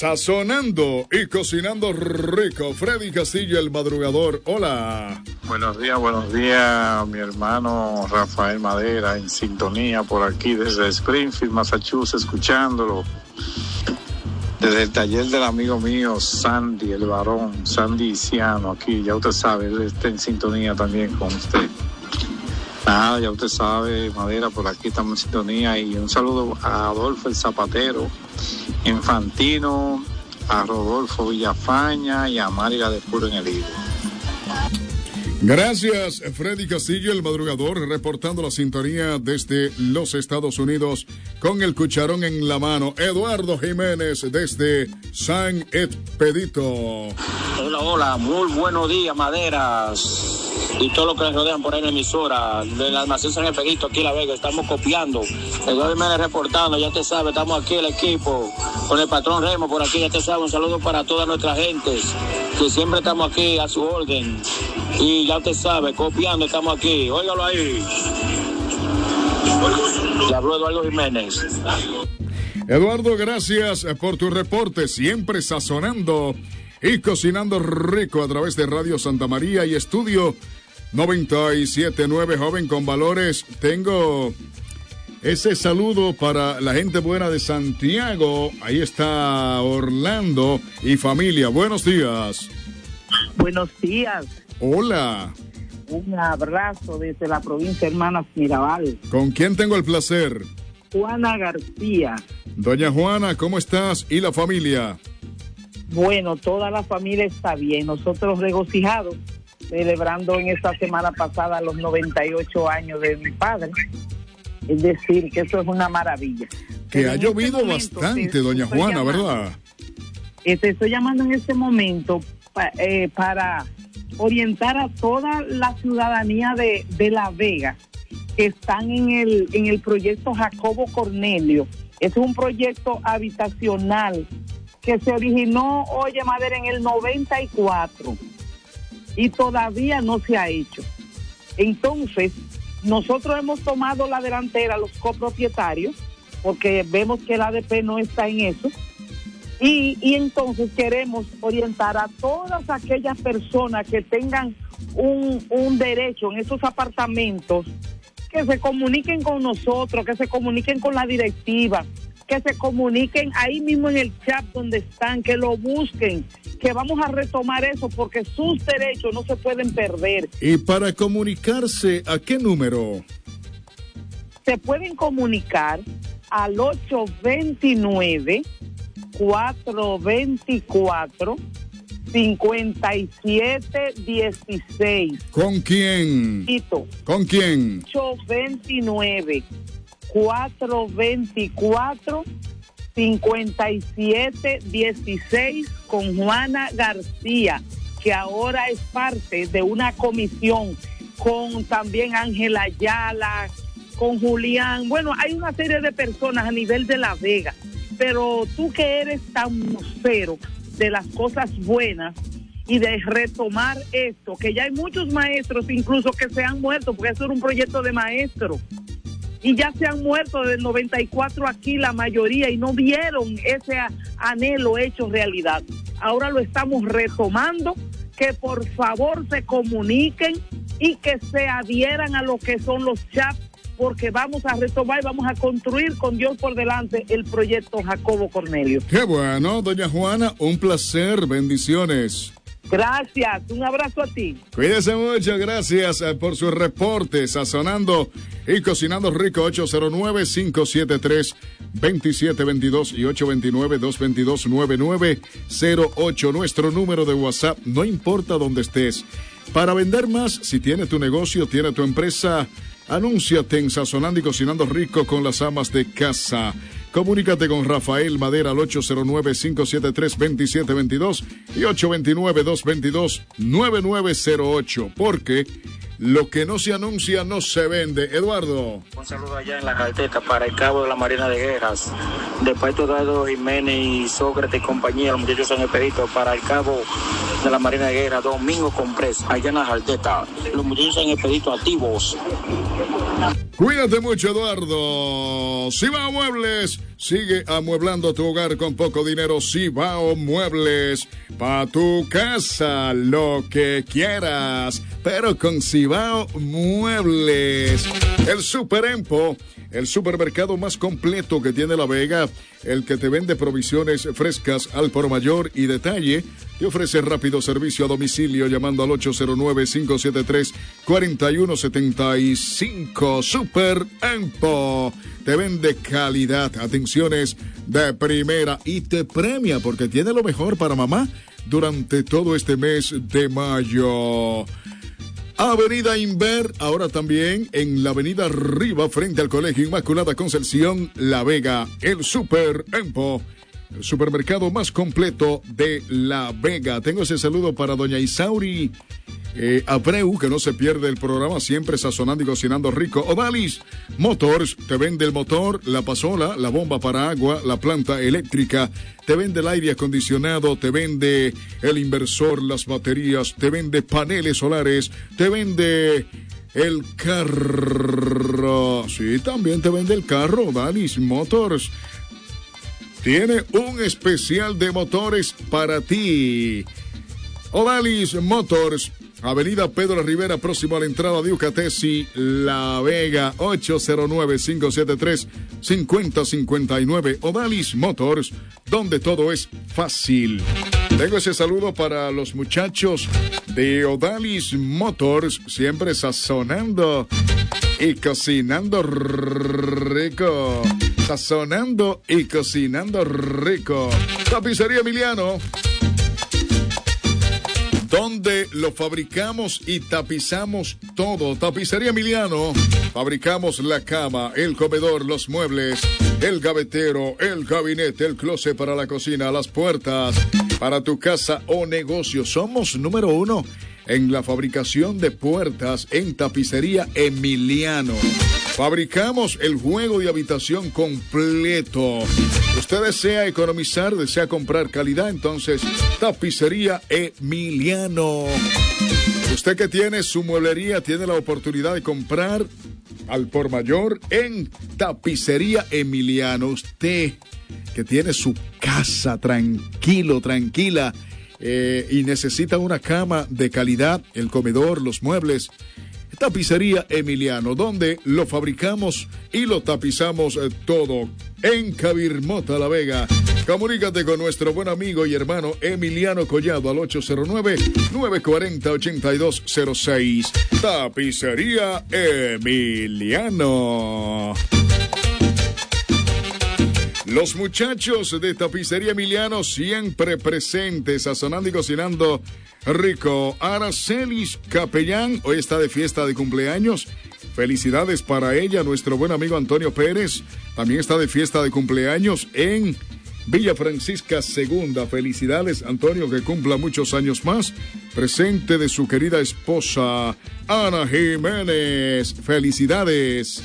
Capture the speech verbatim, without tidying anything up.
Sazonando y cocinando rico. Freddy Castillo, el madrugador. Hola. Buenos días, buenos días, mi hermano Rafael Madera, en sintonía por aquí desde Springfield, Massachusetts, escuchándolo. Desde el taller del amigo mío, Sandy, el varón, Sandy Ciano, aquí, ya usted sabe, él está en sintonía también con usted. Nada, ya usted sabe, Madera, por aquí estamos en sintonía. Y un saludo a Adolfo el Zapatero, Infantino, a Rodolfo Villafaña y a María de Puro en el Hilo. Gracias, Freddy Castillo, el madrugador, reportando la sintonía desde los Estados Unidos con el cucharón en la mano. Eduardo Jiménez desde San Expedito. Hola, hola, muy buenos días, Maderas, y todo lo que les rodean por ahí en la emisora del almacén San Expedito, aquí en La Vega. Estamos copiando. Eduardo Jiménez reportando, ya te sabe, estamos aquí el equipo con el patrón Remo por aquí, ya te sabe. Un saludo para toda nuestra gente, que siempre estamos aquí a su orden. Y ya usted sabe, copiando, estamos aquí. Óigalo ahí. Le habló Eduardo Jiménez. Eduardo, gracias por tu reporte. Siempre sazonando y cocinando rico a través de Radio Santa María y Estudio noventa y siete punto nueve, joven con valores. Tengo ese saludo para la gente buena de Santiago. Ahí está Orlando y familia. Buenos días. Buenos días. Hola. Un abrazo desde la provincia Hermanas Mirabal. ¿Con quién tengo el placer? Juana García. Doña Juana, ¿cómo estás? ¿Y la familia? Bueno, toda la familia está bien. Nosotros regocijados, celebrando en esta semana pasada los noventa y ocho años de mi padre. Es decir, que eso es una maravilla. Que Pero ha llovido este momento, bastante, te, doña Juana, llamando, ¿verdad? Te estoy llamando en este momento pa, eh, para... orientar a toda la ciudadanía de, de La Vega que están en el en el proyecto Jacobo Cornelio. Es un proyecto habitacional que se originó, oye, Madera, en el noventa y cuatro y todavía no se ha hecho. Entonces, nosotros hemos tomado la delantera, los copropietarios, porque vemos que el A D P no está en eso. Y, y entonces queremos orientar a todas aquellas personas que tengan un, un derecho en esos apartamentos, que se comuniquen con nosotros, que se comuniquen con la directiva, que se comuniquen ahí mismo en el chat donde están, que lo busquen, que vamos a retomar eso porque sus derechos no se pueden perder. Y para comunicarse, ¿a qué número? Se pueden comunicar al ocho dos nueve, cuatro dos cuatro, cinco siete uno seis. ¿Con quién? Tito. ¿Con quién? ocho dos nueve, cuatro dos cuatro, cinco siete uno seis con Juana García, que ahora es parte de una comisión con también Ángela Ayala, con Julián. Bueno, hay una serie de personas a nivel de La Vega. Pero tú que eres tan vocero de las cosas buenas y de retomar esto, que ya hay muchos maestros incluso que se han muerto, porque eso era un proyecto de maestros, y ya se han muerto desde el noventa y cuatro aquí la mayoría, y no vieron ese anhelo hecho realidad. Ahora lo estamos retomando, que por favor se comuniquen y que se adhieran a lo que son los chats, porque vamos a retomar y vamos a construir con Dios por delante el proyecto Jacobo Cornelio. Qué bueno, doña Juana, un placer, bendiciones. Gracias, un abrazo a ti. Cuídese mucho, gracias por su reporte, sazonando y cocinando rico. Ocho cero nueve, cinco siete tres, dos siete dos dos y ocho dos nueve, dos dos dos, nueve nueve cero ocho, nuestro número de WhatsApp, no importa dónde estés. Para vender más, si tiene tu negocio, tiene tu empresa, anúnciate en Sazonando y Cocinando Rico con las amas de casa. Comunícate con Rafael Madera al ocho cero nueve, cinco siete tres, dos siete dos dos y ocho dos nueve, dos dos dos, nueve nueve cero ocho, porque lo que no se anuncia no se vende. Eduardo. Un saludo allá en la Calteta para el cabo de la Marina de Guerras, de parte de Eduardo Jiménez y Sócrates y compañía, los muchachos San Expedito, para el cabo de la Marina de Guerra, Domingo Comprés, allá en la Calteta, los muchachos San Expedito activos. Cuídate mucho, Eduardo. Cibao Muebles, Sigue amueblando tu hogar con poco dinero. Cibao Muebles. Pa' tu casa, lo que quieras. Pero con Cibao Muebles. El Super Empo. El supermercado más completo que tiene La Vega, el que te vende provisiones frescas al por mayor y detalle, te ofrece rápido servicio a domicilio llamando al ocho cero nueve, cinco siete tres, cuatro uno siete cinco. Super Empo te vende calidad, atenciones de primera y te premia porque tiene lo mejor para mamá durante todo este mes de mayo. Avenida Inver, ahora también en la avenida Riva, frente al Colegio Inmaculada Concepción, La Vega, el Super Empo, el supermercado más completo de La Vega. Tengo ese saludo para doña Isauri eh, Abreu, que no se pierde el programa, siempre sazonando y cocinando rico. Odalis Motors, te vende el motor, la pasola, la bomba para agua, la planta eléctrica, te vende el aire acondicionado, te vende el inversor, las baterías, te vende paneles solares, te vende el carro. Sí, también te vende el carro. Odalis Motors tiene un especial de motores para ti. Odalis Motors, Avenida Pedro Rivera, próximo a la entrada de Ucatesi, La Vega, ocho cero nueve, cinco siete tres, cinco cero cinco nueve. Odalis Motors, donde todo es fácil. Tengo ese saludo para los muchachos de Odalis Motors, siempre sazonando y cocinando rico. Sazonando y cocinando rico. Tapicería Emiliano, donde lo fabricamos y tapizamos todo. Tapicería Emiliano, fabricamos la cama, el comedor, los muebles, el gavetero, el gabinete, el closet para la cocina, las puertas para tu casa o negocio. Somos número uno en la fabricación de puertas en Tapicería Emiliano. Fabricamos el juego de habitación completo. Usted desea economizar, desea comprar calidad, entonces Tapicería Emiliano. Usted que tiene su mueblería tiene la oportunidad de comprar al por mayor en Tapicería Emiliano. Usted que tiene su casa tranquilo, tranquila eh, y necesita una cama de calidad, el comedor, los muebles. Tapicería Emiliano, donde lo fabricamos y lo tapizamos eh, todo en Cabirmota, La Vega. Comunícate con nuestro buen amigo y hermano Emiliano Collado al ocho cero nueve, nueve cuatro cero, ocho dos cero seis. Tapicería Emiliano. Los muchachos de Tapicería Emiliano siempre presentes, sazonando y cocinando rico. Aracelis Capellán, hoy está de fiesta de cumpleaños. Felicidades para ella, nuestro buen amigo Antonio Pérez. También está de fiesta de cumpleaños en Villa Francisca Segunda. Felicidades, Antonio, que cumpla muchos años más. Presente de su querida esposa, Ana Jiménez. Felicidades.